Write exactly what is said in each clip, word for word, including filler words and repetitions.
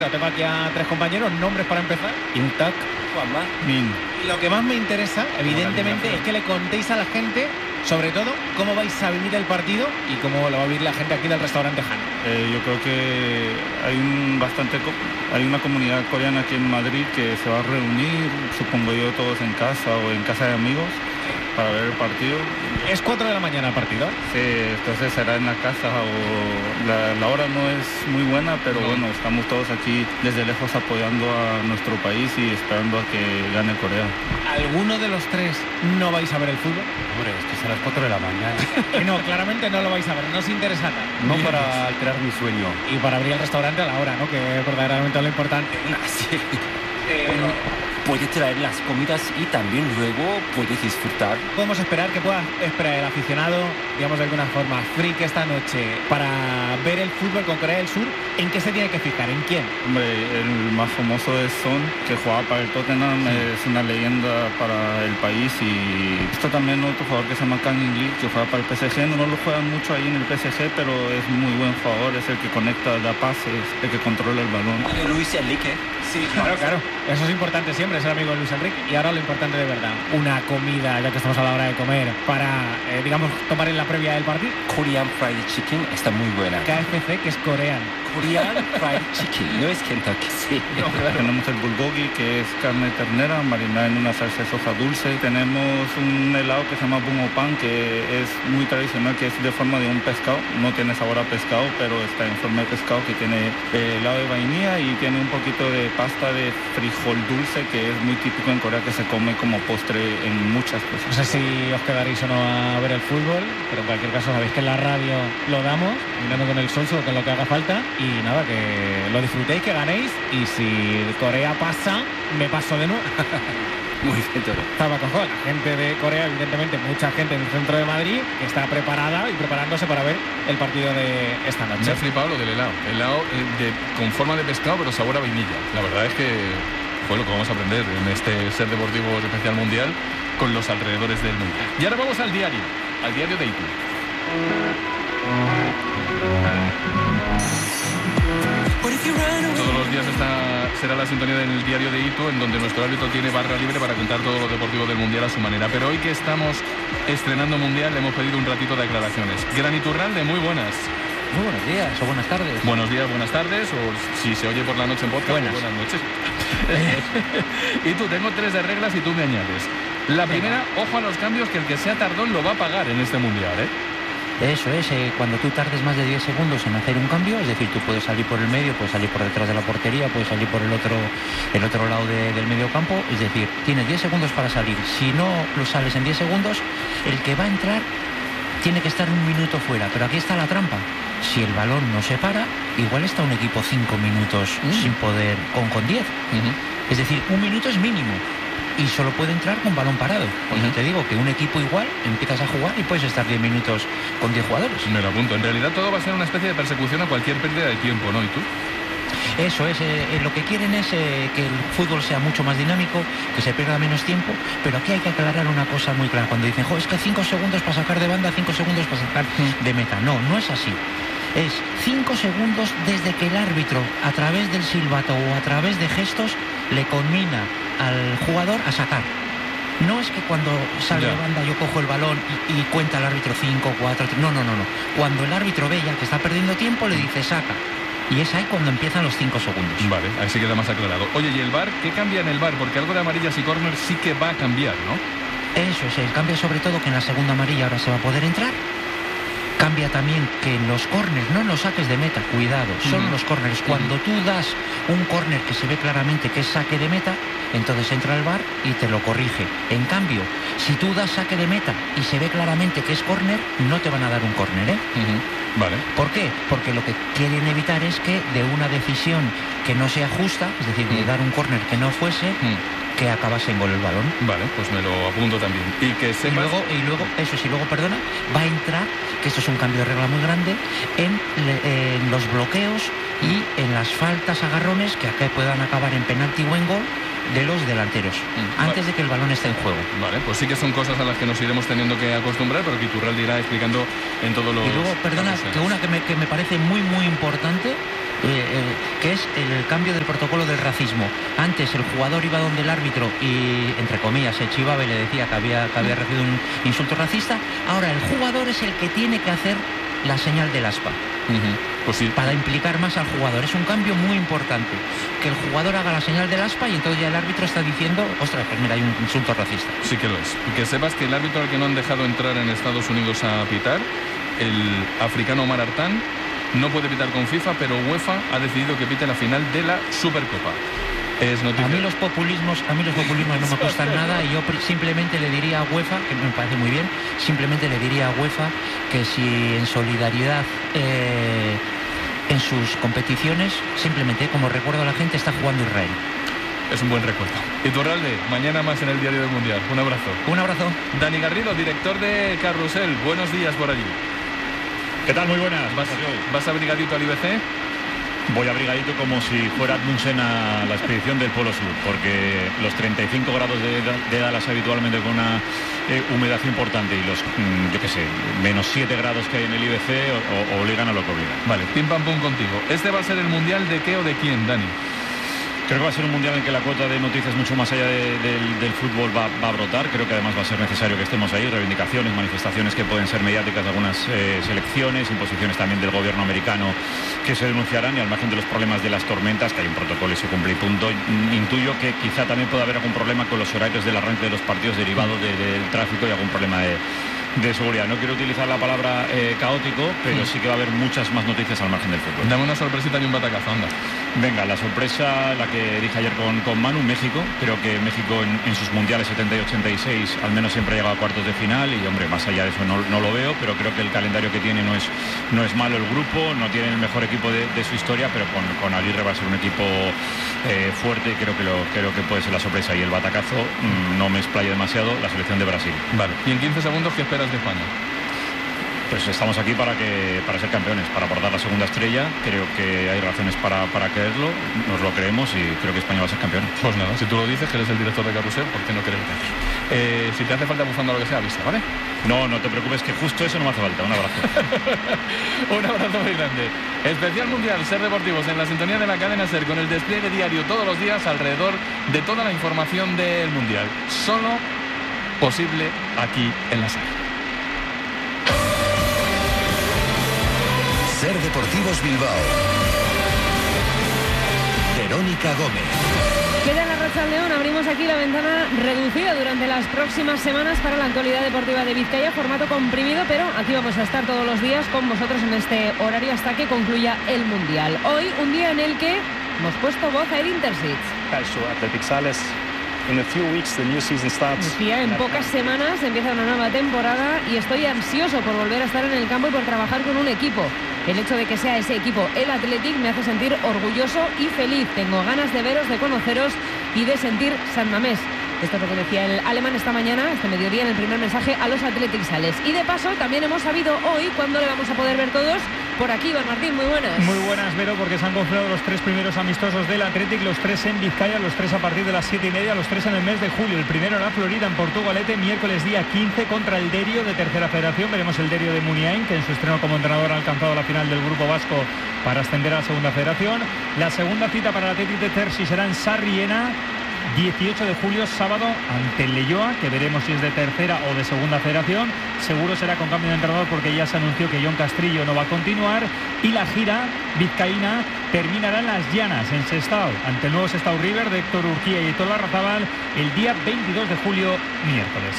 Tengo aquí a tres compañeros, nombres para empezar. Intac, Juanma. Min. Y lo que más me interesa, evidentemente, es que le contéis a la gente, sobre todo, cómo vais a vivir el partido y cómo lo va a vivir la gente aquí del restaurante Han. Eh, yo creo que hay un bastante hay una comunidad coreana aquí en Madrid que se va a reunir, supongo yo, todos en casa o en casa de amigos para ver el partido. Es cuatro de la mañana el partido. Sí, entonces será en la casa o la, la hora no es muy buena, pero no. Bueno, estamos todos aquí desde lejos apoyando a nuestro país y esperando a que gane Corea. ¿Alguno de los tres no vais a ver el fútbol? Hombre, esto es a las cuatro de la mañana. Que no, claramente no lo vais a ver, no os interesa nada. No para alterar mi sueño. Y para abrir el restaurante a la hora, ¿no? Que es verdaderamente lo importante. Ah, sí. Eh, bueno, puedes traer las comidas y también luego puedes disfrutar. Podemos esperar que pueda esperar el aficionado, digamos de alguna forma, freak esta noche para ver el fútbol con Corea del Sur. ¿En qué se tiene que fijar? ¿En quién? Hombre, el más famoso es Son, que jugaba para el Tottenham, sí. Es una leyenda para el país. Y está también otro jugador que se llama Kang In Lee, que juega para el P S G. No, no lo juegan mucho ahí en el P S G, pero es muy buen jugador, es el que conecta, da pases, el que controla el balón. ¿Y Luis Enrique? Sí, claro, claro. Eso es importante siempre, ser amigo de Luis Enrique. Y ahora lo importante de verdad, una comida, ya que estamos a la hora de comer, para, eh, digamos, tomar en la previa del partido. Korean Fried Chicken está muy buena. K F C, que es coreano. Korean Fried Chicken, no es Kentucky, sí. No, claro. Tenemos el bulgogi, que es carne de ternera marinada en una salsa de soja dulce. Tenemos un helado que se llama bungopan, que es muy tradicional, que es de forma de un pescado. No tiene sabor a pescado, pero está en forma de pescado, que tiene eh, helado de vainilla y tiene un poquito de pasta de frijol dulce, que es muy típico en Corea, que se come como postre en muchas cosas. No sé si os quedaréis o no a ver el fútbol, pero en cualquier caso sabéis que en la radio lo damos, mirando con el Sonso, con lo que haga falta. Y nada, que lo disfrutéis, que ganéis. Y si Corea pasa, me paso de nuevo. Muy bien, Toro. Estaba cojo, la gente de Corea, evidentemente, mucha gente en el centro de Madrid, que está preparada y preparándose para ver el partido de esta noche. Me ha flipado lo del helado. Helado de, con forma de pescado, pero sabor a vainilla. La verdad es que fue lo que vamos a aprender en este Ser Deportivo Especial Mundial con los alrededores del mundial. Y ahora vamos al diario, al diario de Itu. Todos los días esta será la sintonía del diario de Itu, en donde nuestro árbitro tiene barra libre para contar todo lo deportivo del Mundial a su manera. Pero hoy que estamos estrenando Mundial, le hemos pedido un ratito de aclaraciones. Gran Iturralde, muy buenas. Muy buenos días o buenas tardes. Buenos días, buenas tardes, o si se oye por la noche en podcast, buenas, buenas noches. Y tú, tengo tres de reglas y tú me añades. La primera, ojo a los cambios, que el que sea tardón lo va a pagar en este Mundial, ¿eh? Eso es, eh, cuando tú tardes más de diez segundos en hacer un cambio, es decir, tú puedes salir por el medio, puedes salir por detrás de la portería, puedes salir por el otro el otro lado de, del medio campo, es decir, tienes diez segundos para salir. Si no lo sales en diez segundos, el que va a entrar tiene que estar un minuto fuera, pero aquí está la trampa. Si el balón no se para, igual está un equipo cinco minutos mm. sin poder, con, con diez. Uh-huh. Es decir, un minuto es mínimo. Y solo puede entrar con balón parado. Porque uh-huh. te digo que un equipo igual empiezas a jugar y puedes estar diez minutos con diez jugadores. Me lo apunto. En realidad todo va a ser una especie de persecución a cualquier pérdida de tiempo, ¿no? ¿Y tú? Eso es, eh, lo que quieren es eh, que el fútbol sea mucho más dinámico, que se pierda menos tiempo, pero aquí hay que aclarar una cosa muy clara. Cuando dicen, jo, es que cinco segundos para sacar de banda, cinco segundos para sacar uh-huh. de meta. No, no es así. Es cinco segundos desde que el árbitro, a través del silbato o a través de gestos, le conmina al jugador a sacar. No es que cuando sale de banda yo cojo el balón y, y cuenta el árbitro cinco, cuatro, tres. No, no, no, no. Cuando el árbitro ve ya que está perdiendo tiempo, le dice saca. Y es ahí cuando empiezan los cinco segundos. Vale, ahí sí queda más aclarado. Oye, ¿y el V A R? ¿Qué cambia en el V A R? Porque algo de amarillas y córner sí que va a cambiar, ¿no? Eso es, el cambia sobre todo que en la segunda amarilla ahora se va a poder entrar. Cambia también que en los córners, no en los saques de meta, cuidado, son mm. los córners. Cuando tú das un córner que se ve claramente que es saque de meta, entonces entra el V A R y te lo corrige. En cambio, si tú das saque de meta y se ve claramente que es córner, no te van a dar un córner, ¿eh? Uh-huh. Vale. ¿Por qué? Porque lo que quieren evitar es que de una decisión que no sea justa, es decir, de mm. dar un córner que no fuese, mm. que acabase en gol el balón. Vale, pues me lo apunto también. Y que sepas... Y luego, y luego, eso sí, luego, perdona, va a entrar, que esto es un cambio de regla muy grande, en, en los bloqueos y en las faltas, agarrones, que acá puedan acabar en penalti o en gol, de los delanteros, mm, antes vale. de que el balón esté en juego. Vale, pues sí que son cosas a las que nos iremos teniendo que acostumbrar, pero que Iturralde irá explicando en todos los... Y luego, perdona, casos, que una que me, que me parece muy, muy importante, eh, que es el cambio del protocolo del racismo. Antes el jugador iba donde el árbitro y, entre comillas, se chivaba y le decía que había, que había recibido un insulto racista. Ahora el jugador es el que tiene que hacer la señal del aspa. Uh-huh. Pues sí. Para implicar más al jugador. Es un cambio muy importante. Que el jugador haga la señal del aspa y entonces ya el árbitro está diciendo, ostras, pues mira, hay un insulto racista. Sí que lo es. Y que sepas que el árbitro al que no han dejado entrar en Estados Unidos a pitar, el africano Omar Artán, no puede pitar con FIFA, pero UEFA ha decidido que pite la final de la Supercopa. Es noticia. A mí los populismos, a mí los populismos no me cuestan nada y yo simplemente le diría a UEFA, que me parece muy bien, simplemente le diría a UEFA que si en solidaridad eh, en sus competiciones, simplemente como recuerdo a la gente, está jugando Israel. Es un buen recuerdo. Iturralde, mañana más en el Diario del Mundial. Un abrazo. Un abrazo. Dani Garrido, director de Carrusel. Buenos días por allí. ¿Qué tal? Muy buenas. ¿Vas, ¿vas abrigadito al I B C? Voy abrigadito como si fuera Amundsen a la expedición del Polo Sur, porque los treinta y cinco grados de, de Dallas habitualmente con una eh, humedad importante y los, mm, yo qué sé, menos siete grados que hay en el I B C o, o obligan a lo que obligan. Vale, pim pam pum contigo. ¿Este va a ser el mundial de qué o de quién, Dani? Creo que va a ser un mundial en que la cuota de noticias mucho más allá de, de, del fútbol va, va a brotar. Creo que además va a ser necesario que estemos ahí. Reivindicaciones, manifestaciones que pueden ser mediáticas de algunas eh, selecciones, imposiciones también del gobierno americano que se denunciarán, y al margen de los problemas de las tormentas, que hay un protocolo y se cumple y punto. Intuyo que quizá también pueda haber algún problema con los horarios del arranque de los partidos derivado de, del tráfico y algún problema de... de seguridad. No quiero utilizar la palabra eh, caótico, pero sí que va a haber muchas más noticias al margen del fútbol. Dame una sorpresita y un batacazo, anda. Venga, la sorpresa, la que dije ayer con, con Manu, México. Creo que México en, en sus mundiales setenta y ochenta y seis al menos siempre ha llegado a cuartos de final y, hombre, más allá de eso no, no lo veo, pero creo que el calendario que tiene no es, no es malo el grupo, no tiene el mejor equipo de, de su historia, pero con, con Aguirre va a ser un equipo eh, fuerte y creo que, lo, creo que puede ser la sorpresa. Y el batacazo, mmm, no me explayo demasiado, la selección de Brasil. Vale, y en quince segundos, ¿qué esperas de España? Pues estamos aquí para que para ser campeones, para abordar la segunda estrella. Creo que hay razones para, para creerlo, nos lo creemos y creo que España va a ser campeón. Pues nada, si tú lo dices, que eres el director de Carrusel, ¿por qué no creerte? Eh, si te hace falta bufando lo que sea, avisa, ¿vale? No, no te preocupes, que justo eso no me hace falta. Un abrazo. Un abrazo muy grande. Especial Mundial Ser Deportivos en la sintonía de la cadena Ser, con el despliegue diario todos los días alrededor de toda la información del Mundial. Solo posible aquí en la Ser. Ser Deportivos Bilbao. Verónica Gómez. Queda la Arratsaldeon, abrimos aquí la ventana reducida durante las próximas semanas para la actualidad deportiva de Vizcaya, formato comprimido, pero aquí vamos a estar todos los días con vosotros en este horario hasta que concluya el Mundial. Hoy, un día en el que hemos puesto voz a Edin Terzic. Athletic Sales. In a few weeks the new season starts. Decía, en pocas semanas empieza una nueva temporada y estoy ansioso por volver a estar en el campo y por trabajar con un equipo. El hecho de que sea ese equipo, el Athletic, me hace sentir orgulloso y feliz. Tengo ganas de veros, de conoceros y de sentir San Mamés. Esto es lo que decía el alemán esta mañana, este mediodía, en el primer mensaje a los Athletic Sales. Y de paso, también hemos sabido hoy cuándo le vamos a poder ver todos. Por aquí, Iván Martín, muy buenas. Muy buenas, Vero, porque se han confirmado los tres primeros amistosos del Athletic, los tres en Vizcaya, los tres a partir de las siete y media, los tres en el mes de julio. El primero en la Florida, en Portugalete, miércoles día quince contra el Derio de Tercera Federación. Veremos el Derio de Muniain, que en su estreno como entrenador ha alcanzado la final del Grupo Vasco para ascender a la Segunda Federación. La segunda cita para el Athletic de Terzi será en Sarriena, dieciocho de julio, sábado, ante el Leioa, que veremos si es de tercera o de segunda federación. Seguro será con cambio de entrenador porque ya se anunció que John Castrillo no va a continuar. Y la gira vizcaína terminará en Las Llanas, en Sestao, ante el nuevo Sestao River de Héctor Urquía y Héctor Larrazábal, el día veintidós de julio, miércoles.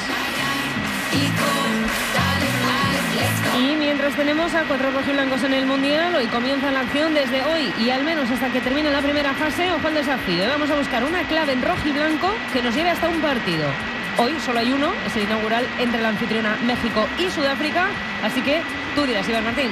Y mientras tenemos a cuatro rojiblancos en el Mundial, hoy comienza la acción desde hoy y al menos hasta que termine la primera fase. Ojo al desafío, vamos a buscar una clave en rojiblanco que nos lleve hasta un partido. Hoy solo hay uno, es el inaugural entre la anfitriona México y Sudáfrica, así que tú dirás, Iván Martín.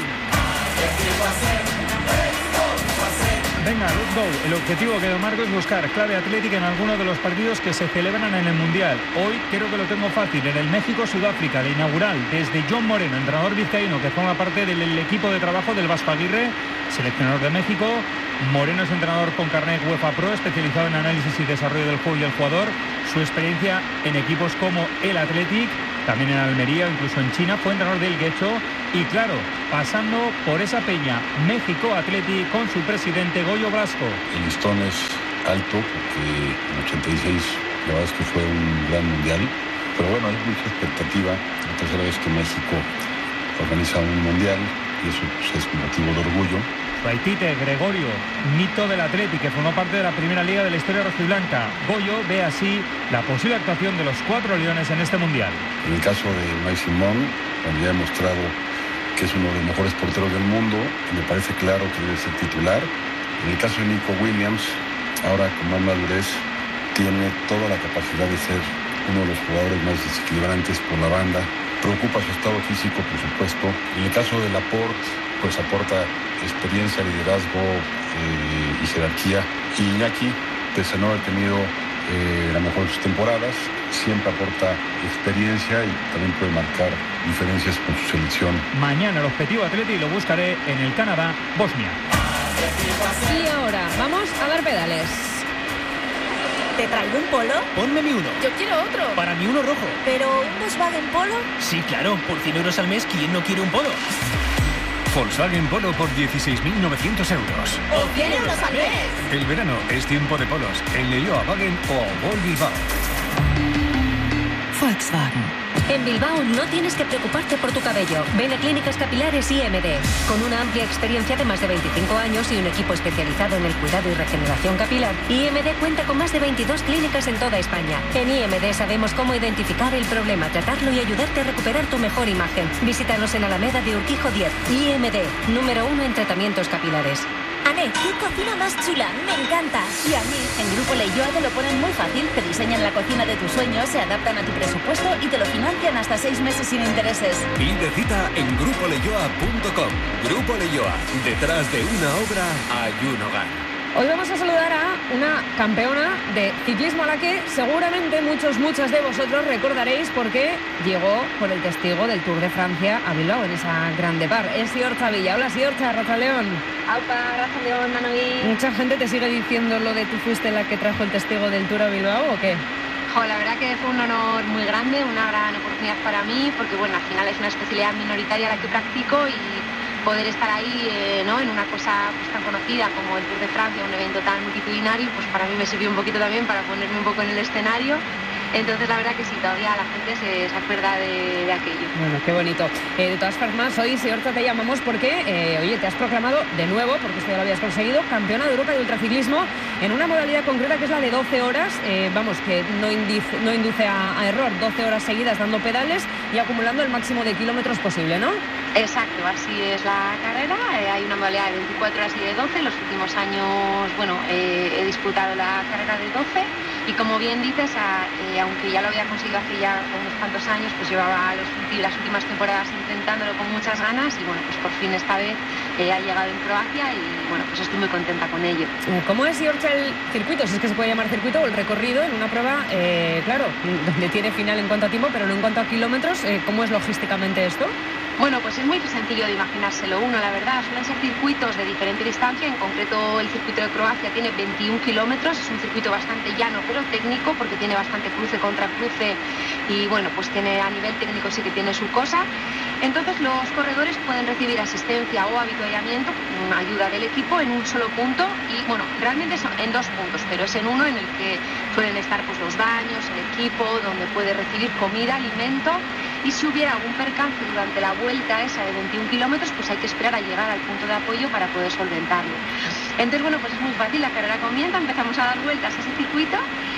Venga, let's go. El objetivo que marco es buscar clave atlética en alguno de los partidos que se celebran en el Mundial. Hoy creo que lo tengo fácil. En el México-Sudáfrica, la inaugural, desde John Moreno, entrenador vizcaíno, que forma parte del equipo de trabajo del Vasco Aguirre, seleccionador de México. Moreno es entrenador con carnet UEFA Pro, especializado en análisis y desarrollo del juego y el jugador. Su experiencia en equipos como el Athletic, también en Almería o incluso en China. Fue entrenador del Guecho Y claro, pasando por esa peña, México Athletic con su presidente Goyo Blasco. El listón es alto porque en ochenta y seis la verdad es que fue un gran mundial, pero bueno, hay mucha expectativa. La tercera vez que México organiza un mundial y eso pues, es motivo de orgullo. Baitite, Gregorio, mito del Athletic, que formó parte de la primera liga de la historia rojiblanca. Goyo ve así la posible actuación de los cuatro leones en este mundial. En el caso de Unai Simón, cuando ya ha demostrado que es uno de los mejores porteros del mundo, me parece claro que debe ser titular. En el caso de Nico Williams, ahora con más madurez, tiene toda la capacidad de ser uno de los jugadores más desequilibrantes por la banda. Preocupa su estado físico, por supuesto. En el caso de Laporte, pues aporta experiencia, liderazgo eh, y jerarquía. Y Iñaki, pese a no haber tenido eh, la mejor de sus temporadas, siempre aporta experiencia y también puede marcar diferencias con su selección. Mañana el objetivo Athletic lo buscaré en el Canadá, Bosnia. Y ahora vamos a dar pedales. ¿Te traigo un Polo? Pónmeme uno. Yo quiero otro. Para mí uno rojo. ¿Pero un Volkswagen Polo? Sí, claro. Por cien euros al mes, ¿quién no quiere un Polo? Volkswagen Polo por dieciséis mil novecientos euros. ¡O cien euros al mes! El verano es tiempo de polos. En Leioa Wagen o Vol Bilbao. Volkswagen. En Bilbao no tienes que preocuparte por tu cabello. Ven a Clínicas Capilares I M D. Con una amplia experiencia de más de veinticinco años y un equipo especializado en el cuidado y regeneración capilar, I M D cuenta con más de veintidós clínicas en toda España. En I M D sabemos cómo identificar el problema, tratarlo y ayudarte a recuperar tu mejor imagen. Visítanos en Alameda de Urquijo diez. I M D, número uno en tratamientos capilares. Ane, qué cocina más chula, me encanta. Y a mí, en Grupo Leioa te lo ponen muy fácil. Te diseñan la cocina de tus sueños, se adaptan a tu presupuesto y te lo financian hasta seis meses sin intereses. Pide cita en grupo leioa punto com. Grupo Leioa, detrás de una obra hay un hogar. Hoy vamos a saludar a una campeona de ciclismo a la que seguramente muchos, muchas de vosotros recordaréis porque llegó por el testigo del Tour de Francia a Bilbao en esa grande par. Es Siorcha Villa. Hola Siorcha, Raza León. Aupa, Raza León, Manoí. ¿Mucha gente te sigue diciendo lo de tú fuiste la que trajo el testigo del Tour a Bilbao o qué? Jo, la verdad que fue un honor muy grande, una gran oportunidad para mí porque bueno, al final es una especialidad minoritaria la que practico y poder estar ahí eh, ¿no? en una cosa pues, tan conocida como el Tour de Francia, un evento tan multitudinario, pues para mí me sirvió un poquito también para ponerme un poco en el escenario. Entonces la verdad que sí, todavía la gente se, se acuerda de, de aquello. Bueno, qué bonito. Eh, de todas formas, hoy, Siorcha, te llamamos porque, eh, oye, te has proclamado de nuevo, porque esto ya lo habías conseguido, campeona de Europa de ultraciclismo en una modalidad concreta que es la de doce horas, eh, vamos, que no, indice, no induce a, a error, doce horas seguidas dando pedales y acumulando el máximo de kilómetros posible, ¿no? Exacto, así es la carrera. Eh, hay una modalidad de veinticuatro horas y de doce. En los últimos años, bueno, eh, he disputado la carrera de doce y como bien dices, a, eh, aunque ya lo había conseguido hace ya unos cuantos años, pues llevaba los, las últimas temporadas intentándolo con muchas ganas y bueno, pues por fin esta vez eh, ha llegado en Croacia y bueno, pues estoy muy contenta con ello. ¿Cómo es, Siorcha, el circuito? Si es que se puede llamar circuito o el recorrido en una prueba, eh, claro, donde tiene final en cuanto a tiempo, pero no en cuanto a kilómetros, eh, ¿cómo es logísticamente esto? Bueno, pues es muy sencillo de imaginárselo uno, la verdad. Suelen ser circuitos de diferente distancia. En concreto, el circuito de Croacia tiene veintiún kilómetros. Es un circuito bastante llano, pero técnico, porque tiene bastante cruce contra cruce. Y bueno, pues tiene a nivel técnico sí que tiene su cosa. Entonces, los corredores pueden recibir asistencia o avituallamiento, ayuda del equipo, en un solo punto. Y bueno, realmente son en dos puntos, pero es en uno en el que suelen estar pues los baños, el equipo, donde puede recibir comida, alimento. Y si hubiera algún percance durante la vuelta esa de veintiún kilómetros, pues hay que esperar a llegar al punto de apoyo para poder solventarlo. Entonces, bueno, pues es muy fácil, la carrera comienza, empezamos a dar vueltas a ese circuito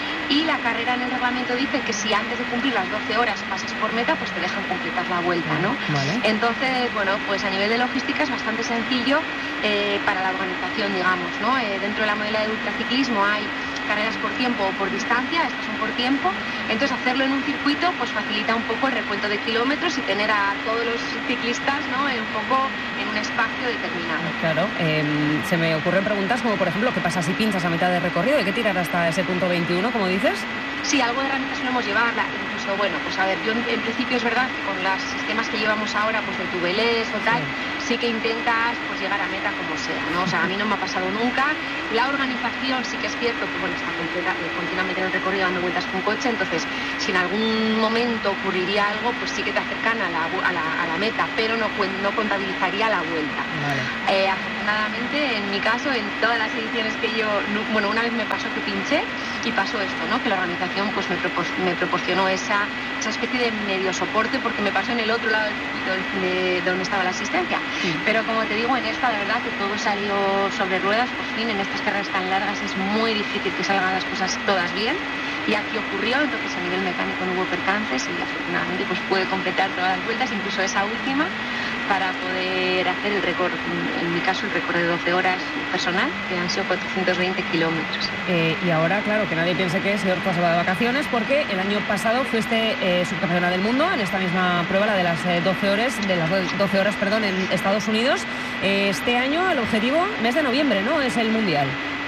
y la carrera en el reglamento dice que si antes de cumplir las doce horas pasas por meta, pues te dejan completar la vuelta, ¿no? Vale. Entonces, bueno, pues a nivel de logística es bastante sencillo eh, para la organización, digamos, ¿no? Eh, dentro de la modalidad de ultraciclismo hay carreras por tiempo o por distancia, estas son por tiempo, entonces hacerlo en un circuito pues facilita un poco el recuento de kilómetros y tener a todos los ciclistas, ¿no? un poco en un espacio determinado. Claro, eh, se me ocurren preguntas como por ejemplo, ¿qué pasa si pinchas a mitad de recorrido? ¿Hay que tirar hasta ese punto veintiuno, como dices? Sí, algo de herramientas solemos llevar, la, incluso o bueno, pues a ver, yo en, en principio es verdad que con los sistemas que llevamos ahora, pues de tubelés o tal, sí. sí que intentas pues llegar a meta como sea, ¿no? O sea, a mí no me ha pasado nunca. La organización sí que es cierto que, bueno, está completa, eh, continuamente en el recorrido dando vueltas con coche, entonces si en algún momento ocurriría algo, pues sí que te acercan a la, a la, a la meta, pero no, no contabilizaría la vuelta. Vale. Eh, afortunadamente, en mi caso, en todas las ediciones que yo, bueno, una vez me pasó que pinché y pasó esto, ¿no? Que la organización pues me, propor me proporcionó esa, esa especie de medio soporte, porque me pasó en el otro lado del circuito de, de donde estaba la asistencia. Sí. Pero como te digo, en esta, la verdad que todo salió sobre ruedas, por fin, en estas carreras tan largas es muy difícil que salgan las cosas todas bien. Y aquí ocurrió, entonces a nivel mecánico no hubo percances y afortunadamente pues pude completar todas las vueltas, incluso esa última, para poder hacer el récord, en mi caso el récord de doce horas personal, que han sido cuatrocientos veinte kilómetros. Eh, y ahora, claro, que nadie piense que el señor Costa va de vacaciones, porque el año pasado fuiste eh, subcampeona del mundo en esta misma prueba, la de las eh, doce horas, de las doce horas, perdón, en Estados Unidos. Eh, este año el objetivo, mes de noviembre, ¿no? Es el Mundial.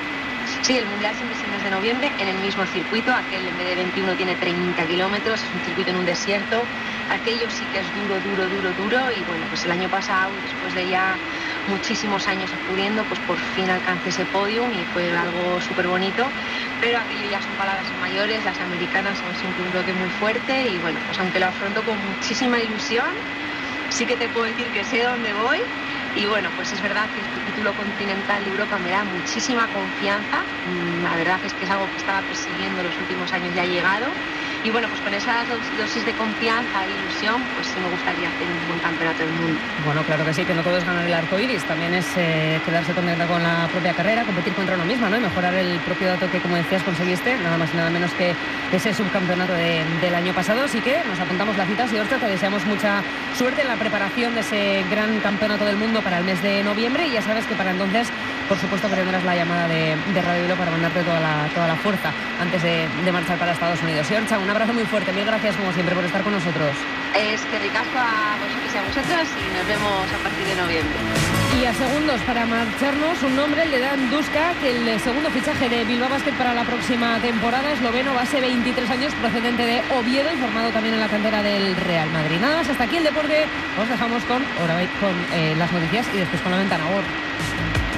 Sí, el Mundial siempre es el mes de noviembre, en el mismo circuito. Aquel en vez de veintiuno tiene treinta kilómetros, es un circuito en un desierto. Aquello sí que es duro, duro, duro, duro. Y bueno, pues el año pasado, después de ya muchísimos años acudiendo, pues por fin alcancé ese podium y fue algo súper bonito. Pero aquello ya son palabras mayores, las americanas son siempre un bloque muy fuerte. Y bueno, pues aunque lo afronto con muchísima ilusión, sí que te puedo decir que sé dónde voy. Y bueno, pues es verdad que este título continental de Europa me da muchísima confianza. La verdad es que es algo que estaba persiguiendo los últimos años y ha llegado. Y bueno, pues con esas dosis de confianza e ilusión, pues sí me gustaría hacer un buen campeonato del mundo. Bueno, claro que sí, que no todo es ganar el arco iris, también es eh, quedarse contenta con la propia carrera, competir contra uno misma, ¿no? Y mejorar el propio dato que, como decías, conseguiste, nada más y nada menos que ese subcampeonato de, del año pasado. Así que nos apuntamos la cita, Siorcha, te deseamos mucha suerte en la preparación de ese gran campeonato del mundo para el mes de noviembre, y ya sabes que para entonces, por supuesto, que tendrás la llamada de, de Radio Bilbao para mandarte toda la, toda la fuerza antes de, de marchar para Estados Unidos. Siorcha, un abrazo muy fuerte, mil gracias como siempre por estar con nosotros. Es que ricasco a vosotros y a vosotras, y nos vemos a partir de noviembre. Y a segundos para marcharnos, un nombre, el de Dan Duska, que el segundo fichaje de Bilbao Basket para la próxima temporada, esloveno, base, veintitrés años, procedente de Oviedo y formado también en la cantera del Real Madrid. Nada más, hasta aquí el deporte, os dejamos con, con eh, las noticias y después con la ventana. Ahora.